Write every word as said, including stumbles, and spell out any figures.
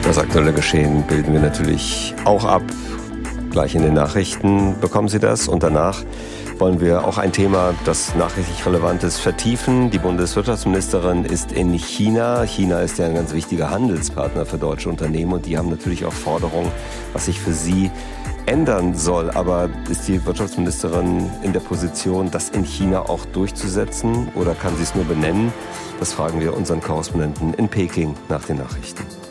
Das aktuelle Geschehen bilden wir natürlich auch ab. Gleich in den Nachrichten bekommen Sie das. Und danach wollen wir auch ein Thema, das nachrichtlich relevant ist, vertiefen. Die Bundeswirtschaftsministerin ist in China. China ist ja ein ganz wichtiger Handelspartner für deutsche Unternehmen und die haben natürlich auch Forderungen, was sich für sie ändern soll. Aber ist die Wirtschaftsministerin in der Position, das in China auch durchzusetzen oder kann sie es nur benennen? Das fragen wir unseren Korrespondenten in Peking nach den Nachrichten.